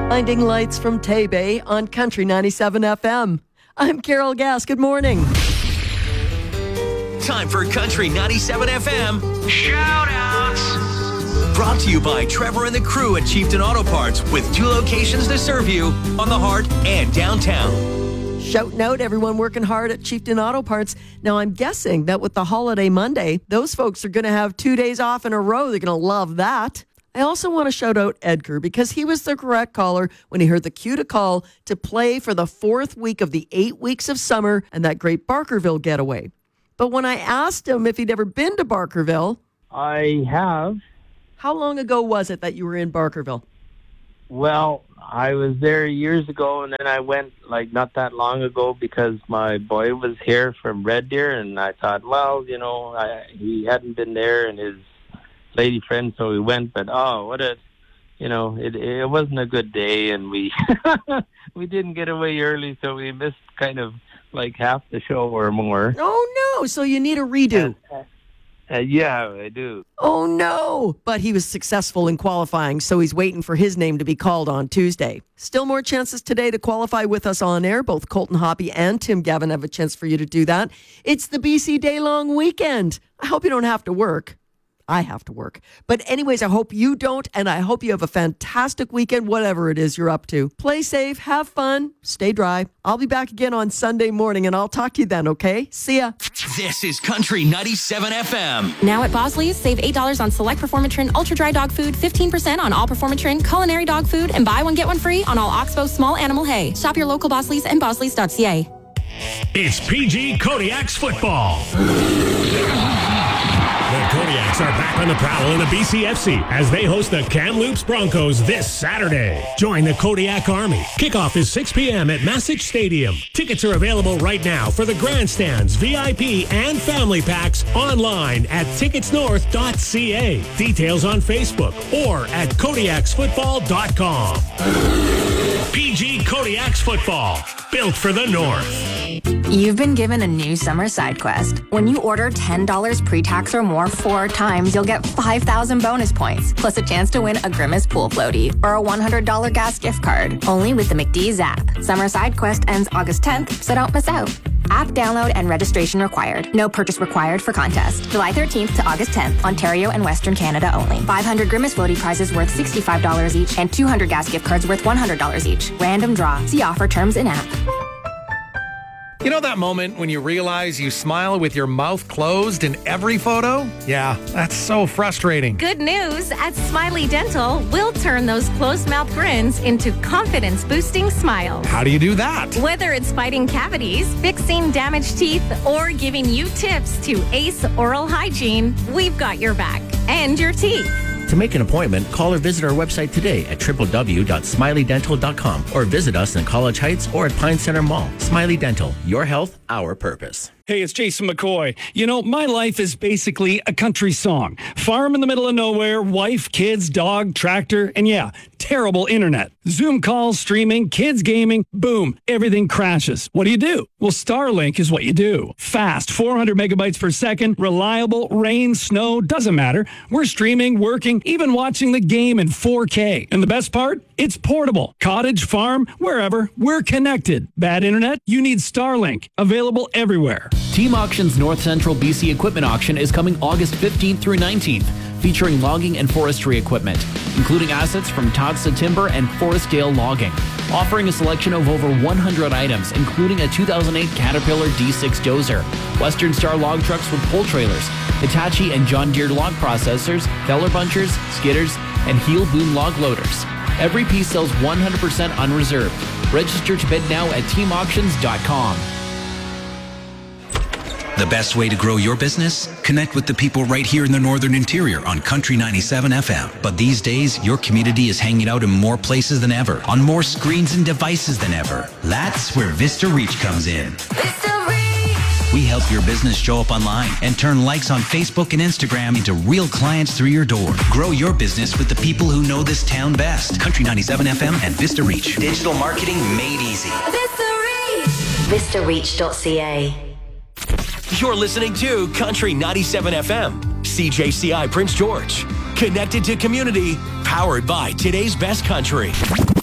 Finding Lights from Tay-Bay on Country 97 FM. I'm Carol Gass. Good morning. Time for Country 97 FM Shout-outs. Brought to you by Trevor and the crew at Chieftain Auto Parts with 2 locations to serve you on the Heart and downtown. Shouting out everyone working hard at Chieftain Auto Parts. Now, I'm guessing that with the holiday Monday, those folks are going to have 2 days off in a row. They're going to love that. I also want to shout out Edgar because he was the correct caller when he heard the cue to call to play for the 4th week of the 8 weeks of summer and that great Barkerville getaway. But when I asked him if he'd ever been to Barkerville... I have. How long ago was it that you were in Barkerville? Well, I was there years ago, and then I went, not that long ago because my boy was here from Red Deer, and I thought, he hadn't been there, and his lady friend, so we went, but it wasn't a good day, and we we didn't get away early, so we missed kind of half the show or more. Oh no, so you need a redo. Yeah, I do. Oh no, but he was successful in qualifying, so he's waiting for his name to be called on Tuesday. Still more chances today to qualify with us on air. Both Colton Hoppy and Tim Gavin have a chance for you to do that. It's the BC Day-Long Weekend. I hope you don't have to work. I have to work. But anyways, I hope you don't, and I hope you have a fantastic weekend, whatever it is you're up to. Play safe, have fun, stay dry. I'll be back again on Sunday morning, and I'll talk to you then, okay? See ya. This is Country 97 FM. Now at Bosley's, save $8 on select Performatrin Ultra Dry Dog Food, 15% on all Performatrin Culinary Dog Food, and buy one, get one free on all Oxbow Small Animal Hay. Shop your local Bosley's and bosleys.ca. It's PG Kodiaks football. The Kodiaks are back on the prowl in the BCFC as they host the Kamloops Broncos this Saturday. Join the Kodiak Army. Kickoff is 6 p.m. at Massich Stadium. Tickets are available right now for the grandstands, VIP, and family packs online at ticketsnorth.ca. Details on Facebook or at kodiaksfootball.com. PG Kodiaks football, built for the North. You've been given a new summer side quest. When you order $10 pre-tax or more 4 times, you'll get 5,000 bonus points, plus a chance to win a Grimace pool floaty or a $100 gas gift card. Only with the McDee's app. Summer side quest ends August 10th, so don't miss out. App download and registration required. No purchase required for contest. July 13th to August 10th, Ontario and Western Canada only. 500 Grimace floaty prizes worth $65 each and 200 gas gift cards worth $100 each. Random draw. See offer terms in app. You know that moment when you realize you smile with your mouth closed in every photo? Yeah, that's so frustrating. Good news, at Smiley Dental, we'll turn those closed mouth grins into confidence-boosting smiles. How do you do that? Whether it's fighting cavities, fixing damaged teeth, or giving you tips to ace oral hygiene, we've got your back and your teeth. To make an appointment, call or visit our website today at www.smileydental.com or visit us in College Heights or at Pine Center Mall. Smiley Dental, your health, our purpose. Hey, it's Jason McCoy. You know, my life is basically a country song. Farm in the middle of nowhere, wife, kids, dog, tractor, and yeah, terrible internet. Zoom calls, streaming, kids gaming, boom, everything crashes. What do? Well, Starlink is what you do. Fast, 400 megabytes per second, reliable, rain, snow, doesn't matter. We're streaming, working, even watching the game in 4K. And the best part? It's portable. Cottage, farm, wherever, we're connected. Bad internet? You need Starlink. Available everywhere. Team Auction's North Central BC Equipment Auction is coming August 15th through 19th, featuring logging and forestry equipment, including assets from Todsa Timber and Forestdale Logging, offering a selection of over 100 items, including a 2008 Caterpillar D6 dozer, Western Star log trucks with pull trailers, Hitachi and John Deere log processors, feller bunchers, skidders, and heel boom log loaders. Every piece sells 100% unreserved. Register to bid now at teamauctions.com. The best way to grow your business? Connect with the people right here in the Northern Interior on Country 97 FM. But these days, your community is hanging out in more places than ever, on more screens and devices than ever. That's where Vista Reach comes in. Vista Reach! We help your business show up online and turn likes on Facebook and Instagram into real clients through your door. Grow your business with the people who know this town best. Country 97 FM and Vista Reach. Digital marketing made easy. Vista Reach! VistaReach.ca. You're listening to Country 97 FM, CJCI Prince George. Connected to community, powered by today's best country.